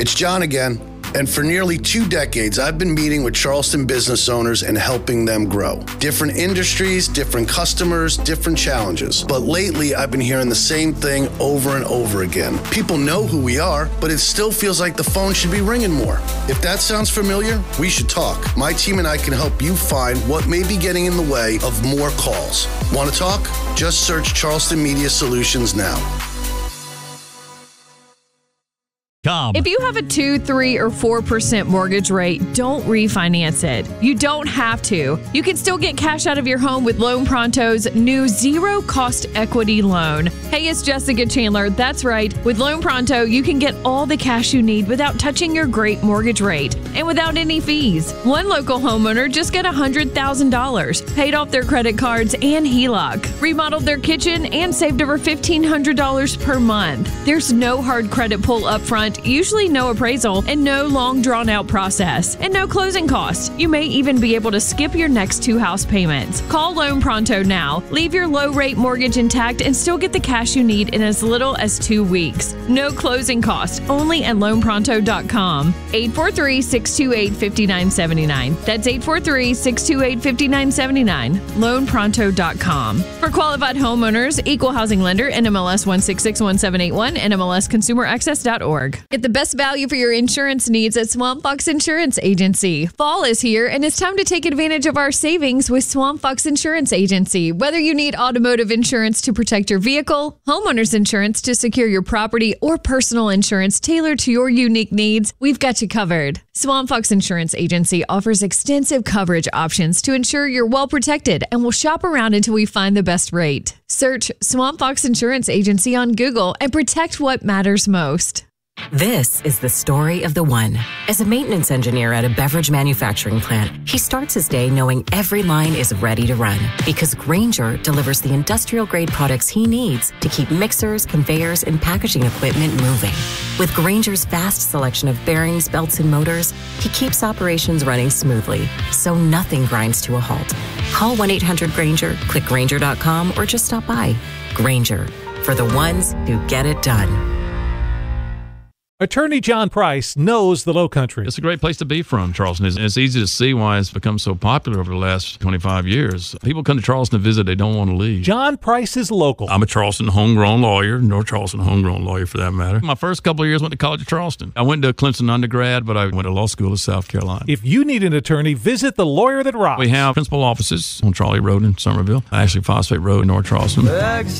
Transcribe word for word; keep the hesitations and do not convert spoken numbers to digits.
It's John again. And for nearly two decades, I've been meeting with Charleston business owners and helping them grow. Different industries, different customers, different challenges. But lately, I've been hearing the same thing over and over again. People know who we are, but it still feels like the phone should be ringing more. If that sounds familiar, we should talk. My team and I can help you find what may be getting in the way of more calls. Want to talk? Just search Charleston Media Solutions now. Com. If you have a two, three, or four percent mortgage rate, don't refinance it. You don't have to. You can still get cash out of your home with Loan Pronto's new zero-cost equity loan. Hey, it's Jessica Chandler. That's right. With Loan Pronto, you can get all the cash you need without touching your great mortgage rate and without any fees. One local homeowner just got one hundred thousand dollars, paid off their credit cards and H E L O C, remodeled their kitchen, and saved over fifteen hundred dollars per month. There's no hard credit pull up front, usually no appraisal, and no long drawn-out process, and no closing costs. You may even be able to skip your next two house payments. Call Loan Pronto now. Leave your low-rate mortgage intact and still get the cash you need in as little as two weeks. No closing costs, only at loan pronto dot com. eight four three, six two eight, five nine seven nine. That's eight four three, six two eight, five nine seven nine. loan pronto dot com. For qualified homeowners, equal housing lender, N M L S one six six one seven eight one, N M L S consumer access dot org. Get the best value for your insurance needs at Swamp Fox Insurance Agency. Fall is here, and it's time to take advantage of our savings with Swamp Fox Insurance Agency. Whether you need automotive insurance to protect your vehicle, homeowners insurance to secure your property, or personal insurance tailored to your unique needs, we've got you covered. Swamp Fox Insurance Agency offers extensive coverage options to ensure you're well protected, and will shop around until we find the best rate. Search Swamp Fox Insurance Agency on Google and protect what matters most. This is the story of the one. As a maintenance engineer at a beverage manufacturing plant, he starts his day knowing every line is ready to run because Grainger delivers the industrial-grade products he needs to keep mixers, conveyors, and packaging equipment moving. With Grainger's vast selection of bearings, belts, and motors, he keeps operations running smoothly, so nothing grinds to a halt. Call one eight hundred Grainger, click Grainger dot com, or just stop by. Grainger, for the ones who get it done. Attorney John Price knows the Lowcountry. It's a great place to be from, Charleston. It's, it's easy to see why it's become so popular over the last twenty-five years. People come to Charleston to visit. They don't want to leave. John Price is local. I'm a Charleston homegrown lawyer, North Charleston homegrown lawyer for that matter. My first couple of years went to College of Charleston. I went to Clemson undergrad, but I went to law school in South Carolina. If you need an attorney, visit the Lawyer That Rocks. We have principal offices on Trolley Road in Somerville, actually Phosphate Road in North Charleston.